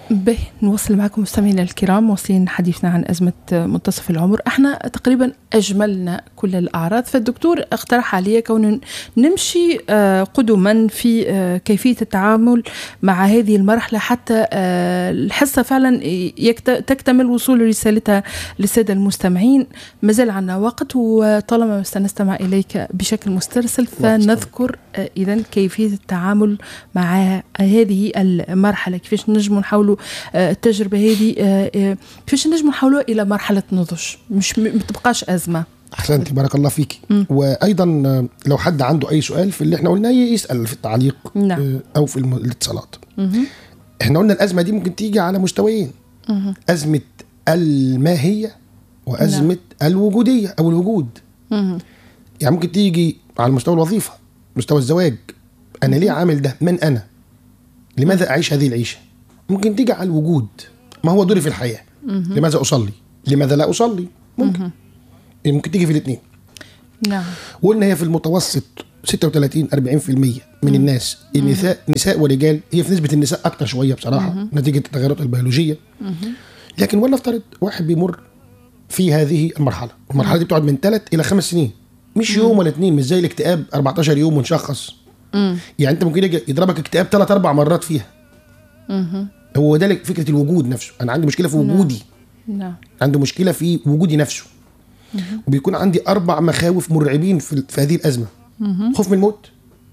به نوصل معكم مستمعينا الكرام، واصلين حديثنا عن أزمة منتصف العمر. احنا تقريبا أجملنا كل الأعراض، فالدكتور اقترح علي كون نمشي قدما في كيفية التعامل مع هذه المرحلة حتى الحصة فعلا تكتمل وصول رسالتها للسادة المستمعين. مازال عنا وقت، وطالما سنستمع إليك بشكل مسترسل فنذكر إذن كيفية التعامل مع هذه المرحلة، كيفاش نجم نحاولوا التجربة هذه، كيفاش نجم نحاولوا إلى مرحلة نضج مش متبقاش أزمة. أحسنتي، بارك الله فيك. وأيضا لو حد عنده أي سؤال في اللي احنا قلناه يسأل في التعليق. نعم. أو في الاتصالات. احنا قلنا الأزمة دي ممكن تيجي على مستويين، أزمة الماهية وأزمة الوجودية أو الوجود. يعني ممكن تيجي على مستوى الوظيفة، مستوى الزواج، أنا ليه عامل ده؟ من أنا؟ لماذا أعيش هذه العيشة؟ ممكن تيجي على الوجود، ما هو دوري في الحياة؟ لماذا أصلي؟ لماذا لا أصلي؟ ممكن تيجي في الاثنين. نعم. وقلنا هي في المتوسط 36-40% من الناس نساء ورجال. هي في نسبة النساء أكتر شوية بصراحة نتيجة التغيرات البيولوجية. لكن ولنفترض واحد بيمر في هذه المرحلة دي بتقعد من 3 إلى 5 سنين، مش يوم ولا 2، مش زي الاكتئاب 14 يوم ونشخص. يعني أنت ممكن يضربك اكتئاب 3-4 مرات فيها. هو ده فكرة الوجود نفسه. أنا عندي مشكلة في وجودي. نعم. عندي مشكلة في وجودي نفسه. وبيكون عندي 4 مخاوف مرعبين في هذه الأزمة. خوف من الموت،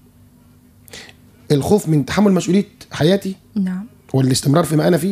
الخوف من تحمل مسؤولية حياتي. نعم. والاستمرار فيما أنا فيه.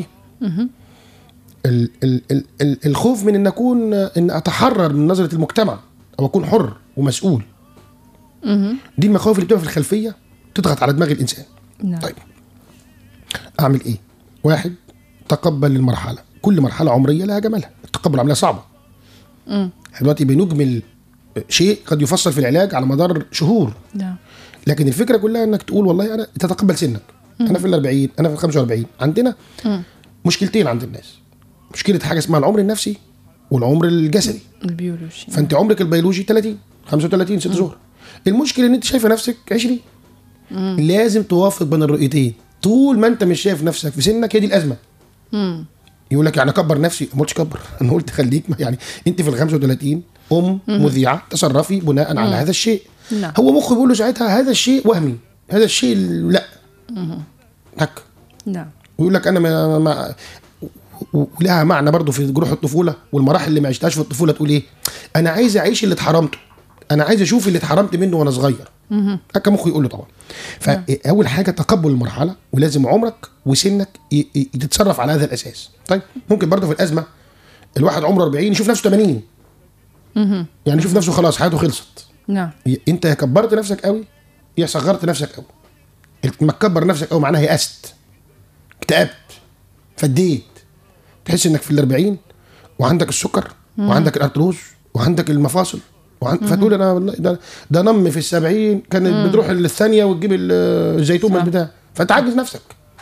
الخوف من أن أتحرر من نظرة المجتمع أو أكون حر ومسؤول. دي المخاوف اللي بتبقى في الخلفية تضغط على دماغ الإنسان. نعم. طيب أعمل إيه؟ 1، تقبل المرحلة. كل مرحلة عمرية لها جمالها. التقبل عملية صعبة. دلوقتي بنجمل شيء قد يفصل في العلاج على مدار شهور. نعم. لكن الفكرة كلها أنك تقول والله أنا تتقبل سنك. أنا في 40، أنا في 45. عندنا مشكلتين عند الناس. مشكلة حاجة اسمها العمر النفسي والعمر الجسدي البيولوجي. فأنت عمرك البيولوجي 30 35 6 شهور. المشكلة أن أنت شايفة نفسك 20. لازم توافق بين الرؤيتين. طول ما أنت مش شايف نفسك في سنك هي دي الأزمة. يقول لك يعني أكبر نفسي. ما قلتش كبر، أنا قلت خليك يعني أنت في 35 مذيعة، تصرفي بناء على هذا الشيء. نعم. هو مخه بيقول له ساعتها هذا الشيء وهمي، هذا الشيء لا هك. نعم. ويقول لك أنا ما ولها معنى برضو في جروح الطفولة والمراحل اللي ما عشتهاش في الطفولة. تقول إيه؟ أنا عايز أعيش اللي اتحرمته، أنا عايز أشوف اللي اتحرمت منه وأنا صغير. هكا مخه يقول له طبعا. فأول حاجة تقبل المرحلة، ولازم عمرك وسنك تتصرف على هذا الأساس. طيب ممكن برضو في الأزمة الواحد عمره 40 يشوف نفسه 80. يعني يشوف نفسه خلاص حياته خلصت. نعم. أنت يا كبرت نفسك قوي يا صغرت نفسك قوي. ما تكبر نفسك قوي معناها يأست، اكتئبت، فديت، تحس انك في 40 وعندك السكر وعندك الارتروز وعندك المفاصل فتقول انا والله ده نم في 70 كانت بتروح للثانيه وتجيب الزيتون من البتاع، فتعجز نفسك.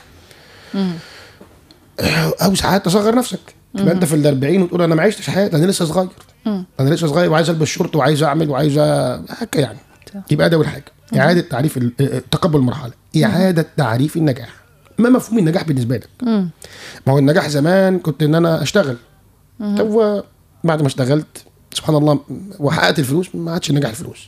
او ساعات تصغر نفسك، تبقى انت في 40 وتقول انا ما عشتش حياتي، انا لسه صغير. انا لسه صغير وعايز البس شورت وعايز اعمل وعايز هكا يعني. يبقى ده اول حاجه، اعاده تعريف تقبل المرحله، اعاده تعريف النجاح. ما مفهوم النجاح بالنسبه لك؟ ما هو النجاح زمان كنت ان انا اشتغل. تو بعد ما اشتغلت سبحان الله وحققت الفلوس، ما عادش نجاح الفلوس.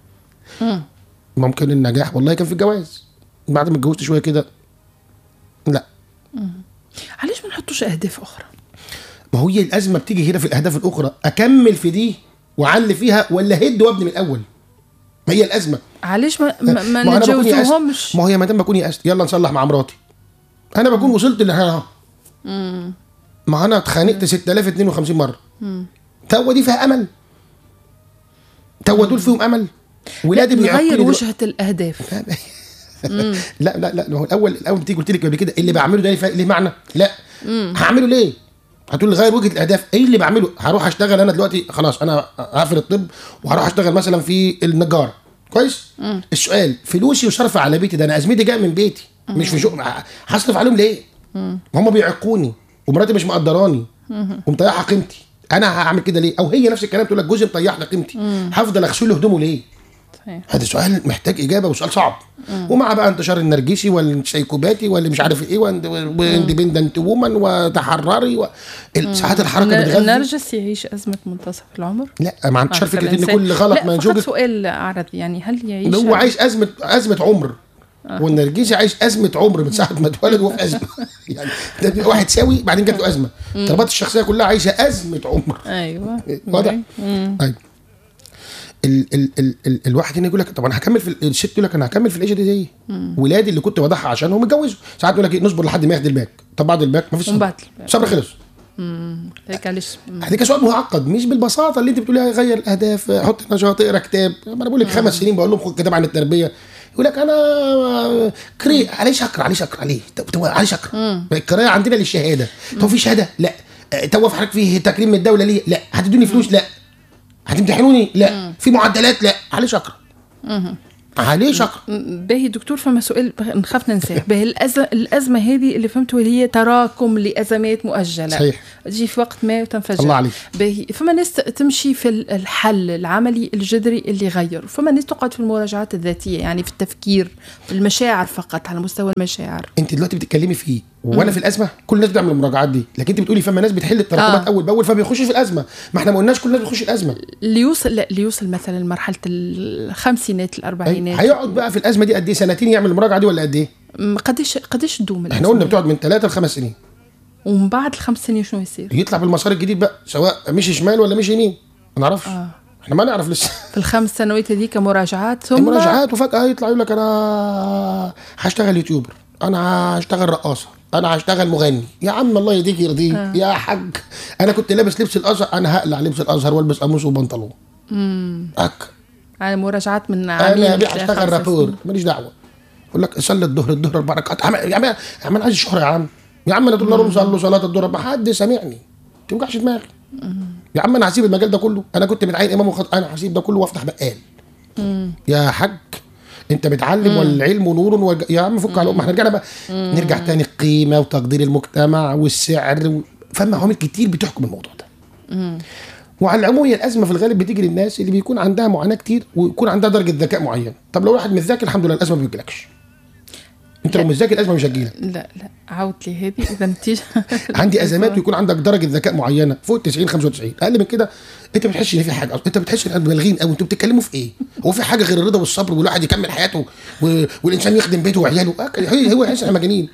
ممكن النجاح والله كان في الجواز، بعد ما اتجوزت شويه كده لا. علاش ما نحطوش اهداف اخرى؟ ما هي الازمه بتيجي هنا في الاهداف الاخرى، اكمل في دي وعلي فيها ولا هد وابني من الاول؟ ما هي الازمه علاش ما نتجوزوهمش؟ ما هي ما دام بكون يأست يلا نصلح مع مراتي، انا بكون وصلت اللي ما انا اتخانقت 6052 مره. تو دي فيها امل؟ تو دول فيهم امل؟ ولادي بيغير وجهه الاهداف. لا لا لا، هو الاول بتيجي قلت لك قبل كده اللي بعمله ده ليه معنى؟ لا. هعمله ليه؟ هتقول لي غير وجهه الاهداف. ايه اللي بعمله؟ هروح اشتغل انا دلوقتي خلاص، انا هقفل الطب وهروح اشتغل مثلا في النجار كويس. السؤال فلوسي وصرف على بيتي، ده انا ازمتي جايه من بيتي مش في شغل، هصرف عليهم ليه؟ هم بيعقوني ومراتي مش مقدراني ومطيحه قيمتي، انا هعمل كده ليه؟ او هي نفس الكلام تقول لك جوزي مطيح لي قيمتي، هفضل اغسل له هدومه ليه؟ هذا سؤال محتاج اجابه وسؤال صعب. ومع بقى انتشار النرجسي والسيكوباتي واللي مش عارف ايه واندبندنت وومن وتحرري ساعات الحركه بتغذي. النرجسي يعيش ازمه منتصف العمر؟ لا، ما انتشار فكره ان كل غلط ما فقط سؤال عرض يعني، هل يعيش هو عايش ازمه عمر؟ والنرجسي عايش ازمه عمر من ساعه ما اتولد وهو في ازمه. يعني ده واحد سوي بعدين جات له ازمه. اضطرابات الشخصيه كلها عايشه ازمه عمر. ايوه واضح. طيب الواحد هنا يقول لك طب انا هكمل في الست، يقول لك انا هكمل في العيشه دي زي ولادي اللي كنت بضحي عشانهم متجوزوا. ساعات يقول لك ايه، نصبر لحد ما ياخد الباك. طب بعد الباك مفيش صبر خلص. هيك علاش هديك سؤال معقد مش بالبساطه اللي انت بتقوليها. غير الاهداف، حط نشاط، اقرا كتاب. ما انا بقول لك 5 سنين بقول لهم خد كتاب عن التربيه، يقول لك انا عليش اقرا عليه. طب عليش اقرا. القراءه عندنا للشهاده. طب في شهاده؟ لا. تو في حضرتك فيه تكريم من الدوله ليه؟ لا. هتدوني فلوس؟ لا. هتمتحنوني؟ لا. في معدلات؟ لا. عليش اقرا. عليش اقرا. باهي دكتور، فما سؤال نخاف ننساه. باهي الازمه هذه اللي فهمته اللي هي تراكم لازمات مؤجله. صحيح. تجي في وقت ما وتنفجر. الله عليك. باهي فما ناس تمشي في الحل العملي الجذري اللي يغير، فما ناس تقعد في المراجعات الذاتيه، يعني في التفكير في المشاعر فقط، على مستوى المشاعر. انت دلوقتي بتتكلمي فيه وانا في الازمه. كل الناس بتعمل المراجعات دي، لكن انت بتقولي فما ناس بتحل التراكمات اول باول فبيخشوا في الازمه. ما احنا ما قلناش كل الناس بتخش الازمه. اللي يوصل مثلا لمرحله الخمسينات الاربعينات هيقعد بقى في الازمه دي قد ايه؟ سنتين يعمل المراجعه دي ولا قد ايه؟ قديش تدوم؟ احنا قلنا بتقعد من 3 ل5 سنين. ومن بعد ال5 سنين شنو يصير؟ يطلع بالمسار الجديد بقى، سواء مشي شمال ولا مشي يمين ما نعرفش. احنا ما نعرف لسه. في ال5 سنوات هذيك مراجعات، ثم مراجعات، وفجاه يطلع يقول لك انا هشتغل يوتيوبر، انا هشتغل رقاصه، انا هشتغل مغني. يا عم الله يديك يرضيك يا حاج، انا كنت لابس لبس الازهر، انا هقلع لبس الازهر والبس قميص وبنطلون. على مراجعات من عامين. انا هشتغل رابور ماليش دعوه. يقول لك صلي الظهر 4 ركعات. يا عم انا عايز الشهره يا عم. يا عم انا طول النهار صلوا صلاه الظهر، ما حد سامعني. ما توجعش دماغي. يا عم انا هسيب المجال ده كله، انا كنت متعين امام انا هسيب ده كله وافتح بقال. يا حاج انت بتعلم والعلم نور يا عم فك على احنا رجعنا بقى. نرجع تاني القيمه وتقدير المجتمع والسعر فما عوامل كتير بتحكم الموضوع ده. وعلى العموم هي الازمه في الغالب بتيجي للناس اللي بيكون عندها معاناه كتير ويكون عندها درجه ذكاء معينه. طب لو واحد مش ذكي الحمد لله الازمه ما بتجيلكش. انت لو مش ذكي الازمه مش هتجيلك. لا عاود لي هذه اذا نتيجه. عندي ازمات ويكون عندك درجه ذكاء معينه فوق 90 95. اقل من كده انت بتحسش ان في حاجه اصلا. انت بتحس ان بالغين قوي. انتوا بتتكلموا في ايه؟ هو في حاجه غير الرضا والصبر والواحد يكمل حياته والانسان يخدم بيته وعياله؟ هو يحس احنا مجانين.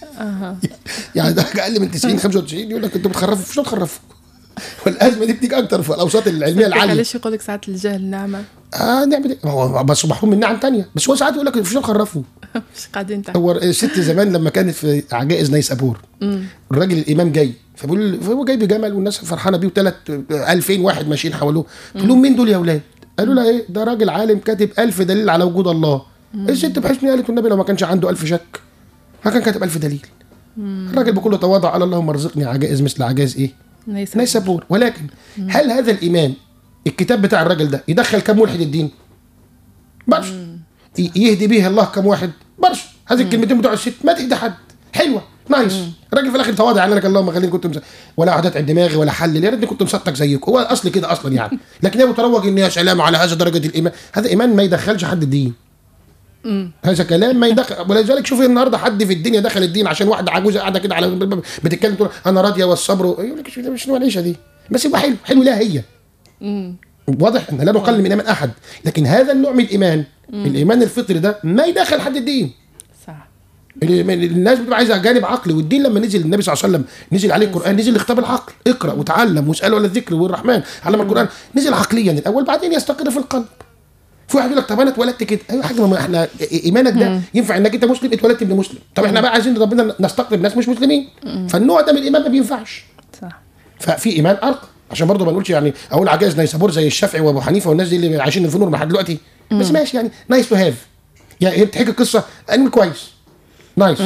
يعني ده اقل من 90 95 يقول لك انتوا بتخرفوا. مش بتخرفوا. والازمه دي بتيجي اكتر في الاوساط العلميه العاليه. ليش يقول لك ساعات الجهل نعمه؟ نعمه هو بس محروم من نعم ثانيه. بس هو ساعات يقول لك مش بتخرفوا. مش قاعدين تحت. هو الست زمان لما كانت في عجائز نيسابور الراجل الامام جاي فهو جاي بجمل والناس فرحانه بيه و2000 واحد ماشيين حواليه. قال لهم مين دول يا اولاد؟ قالوا له ايه ده راجل عالم كاتب 1000 دليل على وجود الله. الست بحسن قالت النبي لو ما كانش عنده 1000 شك ما كان كاتب 1000 دليل. الراجل بكل تواضع قال اللهم ارزقني عجائز مثل عجائز ايه نيسابور. ولكن هل هذا الإيمان الكتاب بتاع الراجل ده يدخل كم ملحد الدين؟ برش. يهدي به الله كم واحد؟ برش. هذه الكلمتين بتوع الست ما تهدي حد. حلوه نايس. الراجل في الاخر تواضع على لك اللهم خليني كنت ولا قعدت عند دماغي ولا حل يا ريتني كنت مصدق زيك. هو اصل كده اصلا يعني. لكن هو متروج ان يا سلام على هذا درجه الايمان. هذا ايمان ما يدخلش حد الدين. هذا كلام ما يدخل. ولذلك شوفي النهارده حد في الدنيا دخل الدين عشان واحده عجوزه قاعده كده على بتتكلم تقول انا راضيه والصبر. يقول لك مش نوع العيشه دي. بس يبقى حلو لها هي. واضح ان لا نقلل من ايمان احد. لكن هذا النوع من الايمان الايمان الفطري ده ما يدخل حد الدين. صح. الناس بتبقى عايزه جانب عقلي. والدين لما نزل النبي صلى الله عليه وسلم نزل عليه القران نزل لاختبار العقل. اقرا وتعلم واسالوا على الذكر والرحمن علم القران. نزل عقليا الاول بعدين يستقر في القلب. في واحد يقول لك طب انا اتولدت كده. ايوه حاجه ما احنا ايمانك ده ينفع انك انت مسلم اتولدت ابن مسلم. طب احنا بقى عايزين ربنا نستقطب ناس مش مسلمين. فالنوع ده من الايمان ما بينفعش. صح. ففي ايمان ارقى عشان برضه ما نقولش يعني اقول عجائز نيسابور زي الشافعي وابو حنيفه والناس دي اللي عايشين في نور لحد دلوقتي. بس ماشي يعني نايس تو هاف. يعني هي بتحكي القصه انمي كويس نايس.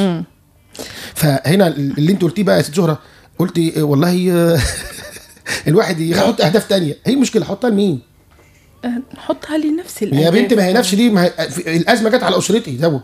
فهنا اللي انت قلتيه بقى يا ست زهره قلتي والله الواحد يحط اهداف تانية. هي مشكله حطها لمين؟ نحطها لنفسي يا بنت. ما هي نفسي دي الازمه جت على اسرتي ده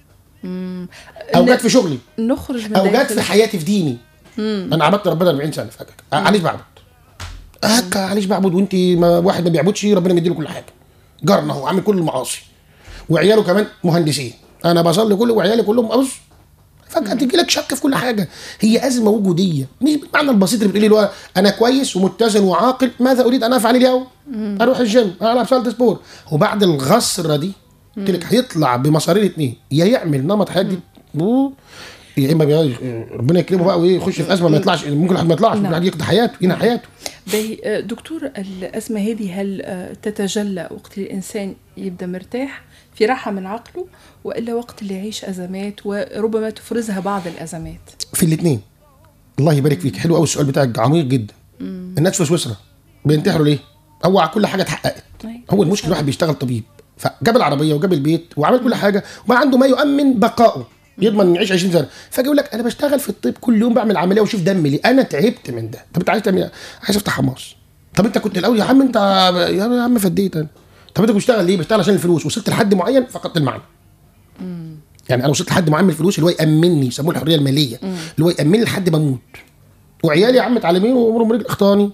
او جت في شغلي نخرج من او جت في حياتي في ديني. انا عبدت ربنا 40 سنه فجاه عليش بعبد. عليش بعبد وانت واحد ما بيعبدش ربنا مديله كل حاجه. جارنا هو عامل كل المعاصي وعياله كمان مهندسين، انا بصلي كله وعيالي كلهم ابص، فجاه تيجي لك شك في كل حاجه. هي ازمه وجوديه، مش بالمعنى البسيط اللي بتقولي له انا كويس ومتزن وعاقل، ماذا اريد ان افعل اليوم؟ اروح الجيم، العب صاله سبور. وبعد الغصره دي قلت لك هيطلع بمصارين اتنين، يا يعمل نمط حياه جديد يا اما ربنا يكرمه بقى ويخش في ازمه ما يطلعش، ممكن واحد ما يطلعش، ممكن واحد يقضي حياته ينهي حياته. دكتور، الازمه هذه هل تتجلى وقت الانسان يبدا مرتاح في راحه من عقله، والا وقت اللي يعيش ازمات وربما تفرزها بعض الازمات؟ في الاثنين. الله يبارك فيك، حلو قوي السؤال بتاعك، عميق جدا. الناس في سويسرا بينتحروا ليه؟ هو كل حاجه اتحققت. هو المشكله واحد بيشتغل طبيب فجاب العربيه وجاب البيت وعمل كل حاجه وما عنده ما يؤمن بقائه، يضمن يعيش 20 سنه، فجاه يقول لك انا بشتغل في الطب كل يوم بعمل عمليه وشوف دمي ليه، انا تعبت من ده. طب انت عايز تعمل ايه؟ عايز افتح حماس. طب انت كنت الاول يا عم انت يا عم فديت انا. طب انت بتشتغل ليه؟ بشتغل عشان الفلوس، وصلت لحد معين فقدت المعنى. يعني انا وصلت لحد معين من الفلوس اللي هو يامنني، يسموه الحريه الماليه، اللي هو يامنني لحد ما اموت، وعيالي يا عم متعلمين وامورهم رجل اخطاني.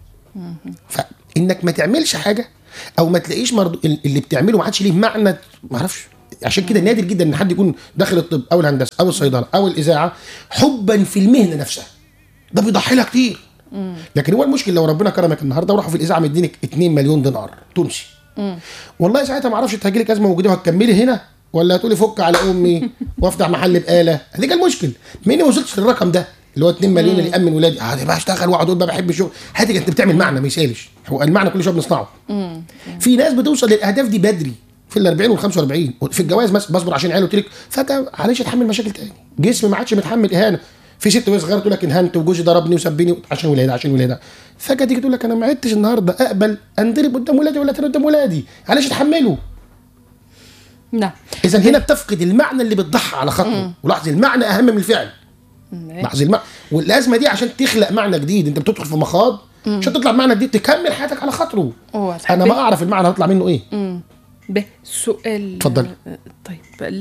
فانك ما تعملش حاجه او ما تلاقيش اللي بتعمله ما عادش ليه معنى، ما اعرفش. عشان كده نادر جدا ان حد يكون داخل الطب او الهندسه او الصيدله او الاذاعه حبا في المهنه نفسها، ده بيضحي لها كتير. لكن هو المشكله لو ربنا كرمك النهارده وراحوا في الاذاعه مدينك 2 مليون دينار تونسي، والله ساعتها ما اعرفش هتجي لك ازمه موجوده وهتكملي هنا ولا هتقولي فك على امي وافتح محل بقاله. هذيك المشكله. مين ما وصلتش للرقم ده اللي هو 2 مليون اللي يامن ولادي بقى اشتغل واقعد اقول بقى بحب الشغل، هاتي انت بتعمل معنى ما يسالش. هو المعنى كل شويه بنصنعه. في ناس بتوصل للاهداف دي بدري في ال 40 وال 45 في الجواز مثلا، بصبر عشان عيالي، قلت لك فجاه معلش اتحمل مشاكل تاني، جسمي ما عادش متحمل اهانه. في ست وهي صغيره تقول لك انهنت وجوزي ضربني وسبني عشان ولادي عشان ولادي، فجاه تيجي تقول لك انا ما عدتش النهارده اقبل انضرب قدام ولادي ولا قدام ولادي، معلش اتحمله. نعم. اذا هنا بتفقد المعنى اللي بتضحى على خاطره، ولاحظ المعنى اهم من الفعل. لاحظ المعنى، والازمه دي عشان تخلق معنى جديد، انت بتدخل في مخاض عشان تطلع معنى جديد تكمل حياتك على خاطره. انا ما اعرف المعنى هيطلع منه ايه. سؤال. تفضل. طيب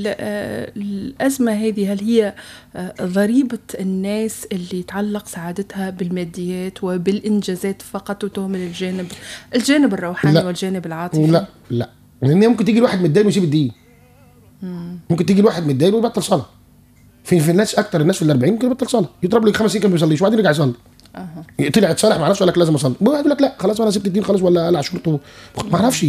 الأزمة هذه هل هي ضريبة الناس اللي تعلق سعادتها بالماديات وبالإنجازات فقط وتهمل الجانب الروحاني لا. والجانب العاطفي؟ لا لأن ممكن تيجي الواحد متدين ويسيب الدين. ممكن تيجي الواحد متدين ويبطل صلاة. في الناس أكتر الناس في ال40 ممكن يبطل صلاة، يضرب لك 5 سنين كان بيصليش وبعدين يرجع يصلي. طلع يتصالح مع نفسه ولا لك لازم اصلي، واحد يقول لك لا خلاص انا سبت الدين خلاص ولا قلع شرطه، ما اعرفش.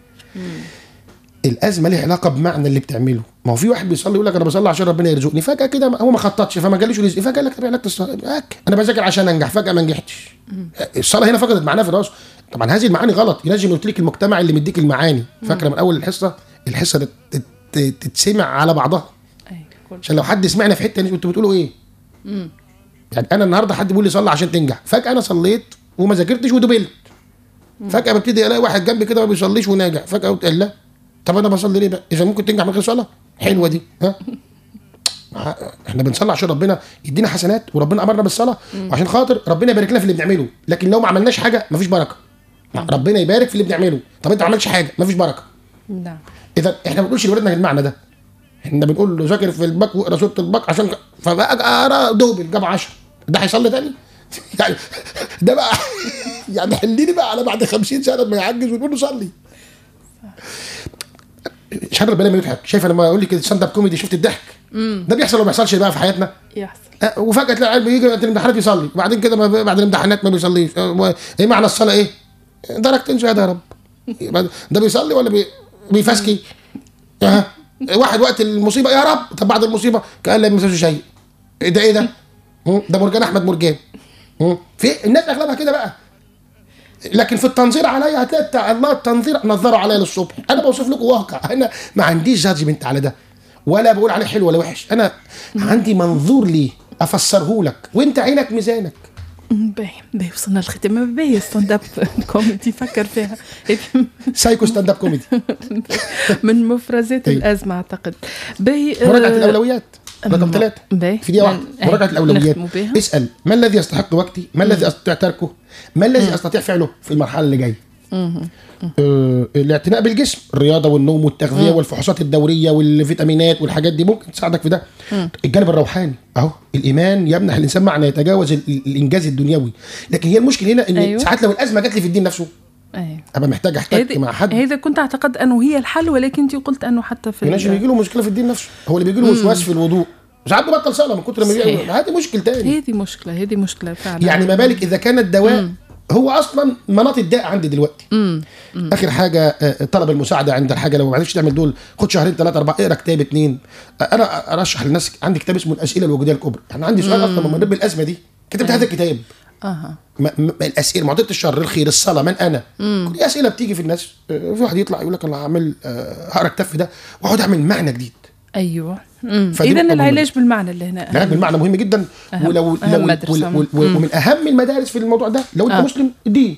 الازمه ليها علاقه بمعنى اللي بتعمله. ما هو في واحد بيصلي يقول لك انا بصلي عشان ربنا يرزقني، فجاه كده هو ما خططش فما جاليش رزق، فجاه قال لك طب علاج الصلاه انا بذاكر عشان انجح، فجاه ما نجحتش. الصلاه هنا فقدت معناها في الرأس. طبعا هذه المعاني غلط، ينجم قلت لك المجتمع اللي مديك المعاني فاكره من اول الحصه تتسمع على بعضها، عشان لو حد سمعنا في حته انتوا بتقولوا ايه. يعني انا النهارده حد بيقول لي صلي عشان تنجح، فجاه انا صليت وما ذاكرتش ودبلت، فجاه ببتدي الاقي واحد جنبي كده ما بيصليش وناجح، فجاه قلت لا طب انا بصلي ليه بقى اذا ممكن تنجح من غير صلاه؟ حلوه دي. احنا بنصلي عشان ربنا يدينا حسنات وربنا امرنا بالصلاه وعشان خاطر ربنا يبارك لنا في اللي بنعمله، لكن لو ما عملناش حاجه مفيش بركه. ربنا يبارك في اللي بنعمله، طب انت ما عملتش حاجه مفيش بركه. نعم. اذا احنا ما بنقولش لاولادنا المعنى ده، احنا بنقول له ذاكر في الباك واقرا سوره الباك عشان فبقى اقرا دوبل جاب 10 ده هيصلي تاني؟ يعني ده بقى يعني حليني بقى على بعد 50 سنه ما يعجز ويقول له صلي. شر البلاء ما يضحك. شايف انا لما اقول لك ستاند اب كوميدي شفت الضحك ده بيحصل ولا ما بيحصلش بقى في حياتنا؟ يحصل. وفجاه تلاقي عيل بيجي الامتحانات يصلي وبعدين كده بعد الامتحانات ما بيصليش. ايه معنى الصلاه ايه؟ درجتين شهاده يا رب. ده بيصلي ولا بيفسكي؟ واحد وقت المصيبه يا رب، طب بعد المصيبه كان لا يمسش شيء. ده ايه ده؟ ده مرجان احمد مرجان. في الناس اغلبها كده بقى. لكن في التنظير عليا هتلاقي بتاع الله التنظير نظروا عليا للصبح. انا بوصف لكم واقع، انا ما عنديش جادجمنت على ده ولا بقول عليه حلو ولا وحش، انا عندي منظور ليه افسره لك وانت عينك ميزانك. باهي وصلنا للختام. باهي ستاند اب كوميدي فكر فيها سايكو ستاند اب كوميدي من مفرزات الازمه اعتقد. باهي مراجعه الاولويات رقم 3 في دقيقه واحده. مراجعه الاولويات. اسال ما الذي يستحق وقتي؟ ما الذي استطيع تركه؟ ما الذي استطيع فعله في المرحله اللي جايه؟ الاعتناء بالجسم، الرياضه والنوم والتغذيه والفحوصات الدوريه والفيتامينات والحاجات دي ممكن تساعدك في ده. الجانب الروحاني اهو، الايمان يمنح الانسان معنى يتجاوز الانجاز الدنيوي. لكن هي المشكله هنا ان ساعات لو الازمه جات لي في الدين نفسه ابقى محتاج احتك مع حد. هذا كنت اعتقد انه هي الحل، ولكن انت قلت انه حتى في الناس بيجي له مشكله في الدين نفسه، هو اللي بيجي له وسواس في الوضوء، ساعات ببطل صلاه من كتر ما بيعمل. هذه مشكله تاني، هذه مشكله فعلا. يعني ما بالك اذا كان الدواء هو اصلا مناط الداء عندي دلوقتي. اخر حاجه طلب المساعده عند الحاجه، لو ما عرفتش تعمل دول خد شهرين 3 4 اقرا كتاب 2. انا ارشح للناس، عندي كتاب اسمه الاسئله الوجوديه الكبرى. يعني عندي سؤال اصلا من مريت بالازمه دي كتبت هذا الكتاب. الاسئله، معضله الشر، الخير، الصلاه، من انا، كل اسئله بتيجي في الناس. في واحد يطلع يقول لك انا هعمل هقرا الكتاب ده واقعد اعمل معنى جديد. ايوه. اذا العلاج بالمعنى اللي هنا العلاج بالمعنى مهم جدا. ولو ومن اهم المدارس في الموضوع ده لو انت مسلم، الدين،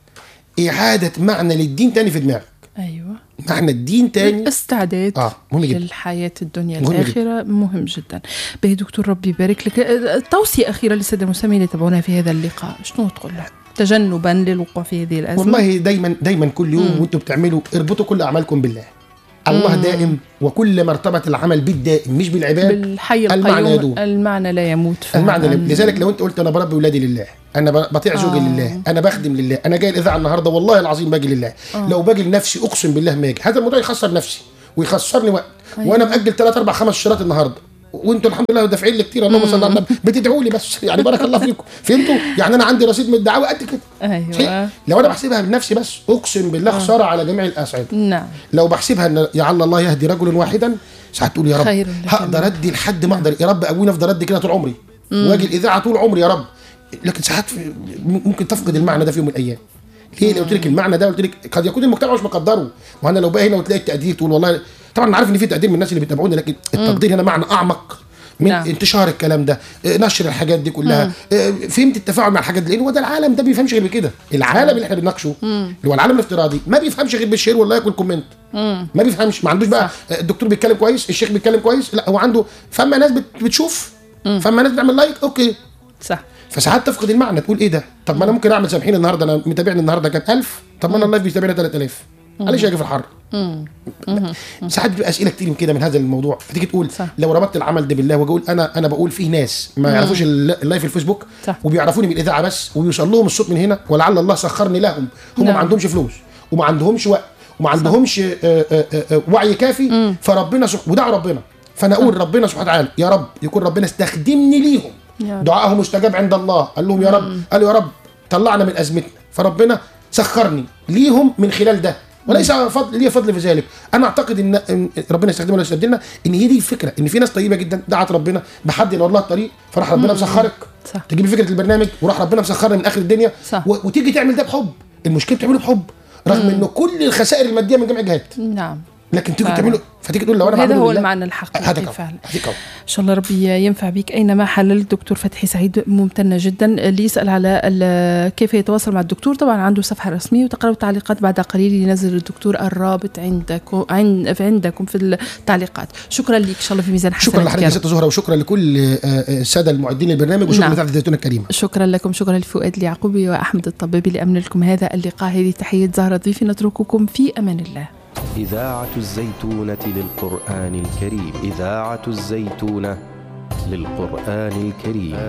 اعاده معنى للدين تاني في دماغك. ايوه، معنى الدين تاني، استعداد للحياه الدنيا الاخره مهم جدا. باهي دكتور، ربي يبارك لك. توصيه اخيره للساده المستمعين يتابعونا في هذا اللقاء، شنو تقول له تجنبا للوقوع في هذه الازمه؟ والله دايما كل يوم وانتم بتعملوا اربطوا كل اعمالكم بالله. الله دائم، وكل ما ارتبط العمل بالدائم مش بالعباد بالحي القيوم، المعنى لا يموت. المعنى لذلك لو انت قلت انا بربي ولادي لله، انا بطيع زوجي لله، انا بخدم لله، انا جاي الاذاعه النهارده والله العظيم باجي لله. لو باجي لنفسي اقسم بالله ما اجي. هذا الموضوع يخسر نفسي ويخسرني وقت. وانا مأجل 3 4 5 شهور النهارده، وانتوا الحمد لله دافعين لي كتير، اللهم صل على النبي، بتدعوا لي بس، يعني بارك الله فيكم. فهمتوا؟ يعني انا عندي رصيد من الدعاوى قد كده. ايوه. لو انا بحسبها بنفسي بس اقسم بالله خساره على جميع الاسعد. نعم. لو بحسبها ان يعل الله يهدي رجل واحدا، ساعات تقول يا رب هقدر ادي لحد ما اقدر، يا رب ابونا افضل ادي كده طول عمري واجي الاذاعه طول عمري يا رب. لكن ساعات ممكن تفقد المعنى ده في يوم من الايام. ليه؟ لو قلت لك المعنى ده، قلت لك قد يكون المجتمع مش مقدره. وانا لو بقى هنا وتلاقي التقدير تقول والله، طبعا عارف ان في تقدير من الناس اللي بيتابعونا، لكن التقدير هنا معنى اعمق من انتشار الكلام ده، نشر الحاجات دي كلها. فهمت التفاعل مع الحاجات دي، لان هو ده العالم ده بيفهمش غير بكده. العالم اللي احنا بنناقشه اللي هو العالم الافتراضي ما بيفهمش غير بالشير واللايك والكومنت. ما بيفهمش، ما عندوش بقى الدكتور بيتكلم كويس، الشيخ بيتكلم كويس، لا هو عنده فما ناس بتشوف، فما ناس بتعمل لايك، اوكي صح. فساعات تفقد المعنى، تقول ايه ده؟ طب ما انا ممكن اعمل سامحين النهارده، انا متابعني النهارده كام 1000، طب ما انا اللايف بيتابعنا 3000، معلش اجي في الحر. ساعات بيبقى اسئله كتير كده من هذا الموضوع، فتيجي تقول صح. لو ربطت العمل ده بالله واقول انا بقول فيه ناس ما يعرفوش اللايف في الفيسبوك صح. وبيعرفوني من الاذاعه بس، وبيوصل لهم الصوت من هنا، ولعل الله سخرني لهم. هم ما عندهمش فلوس وما عندهمش وقت وما عندهمش وعي كافي، فربنا ودعوا ربنا. فانا اقول ربنا سبحانه وتعالى يا رب يكون ربنا استخدمني ليهم، دعائهم مستجاب عند الله. قال لهم يا رب، قالوا يا رب طلعنا من ازمتنا، فربنا سخرني ليهم من خلال ده، وليس فضل لي فضل في ذلك. انا اعتقد ان ربنا يستخدمنا ولا يستبدلنا، ان هي دي الفكره، ان في ناس طيبه جدا دعت ربنا بحد ينور لها الطريق، فراح ربنا مسخرك تجيب فكره البرنامج، وراح ربنا مسخرنا من اخر الدنيا وتيجي تعمل ده بحب. المشكله بتعمله بحب رغم انه كل الخسائر الماديه من جميع جهات. نعم. لكن تيجي تعمله، فتيجي تقول لو انا هذا هو المعنى الحقيقي فعلا. ان شاء الله ربي ينفع بك اينما حللت. دكتور فتحي سعيد، ممتنه جدا. اللي يسال على كيف يتواصل مع الدكتور، طبعا عنده صفحه رسميه، وتقرأوا التعليقات بعد قليل ينزل الدكتور الرابط عندكم في التعليقات. شكرا لك، ان شاء الله في ميزان حسناتك. شكرا لحضرتك ست زهره، وشكرا لكل الساده المعدين للبرنامج، وشكرا لتعرف زيتونه الكريمه. شكرا لكم، شكرا لفؤاد اليعقوبي واحمد الطبيبي لامن لكم هذا اللقاء. هذه تحيه زهره ضيفي، نترككم في امان الله. إذاعة الزيتونة للقرآن الكريم. إذاعة الزيتونة للقرآن الكريم.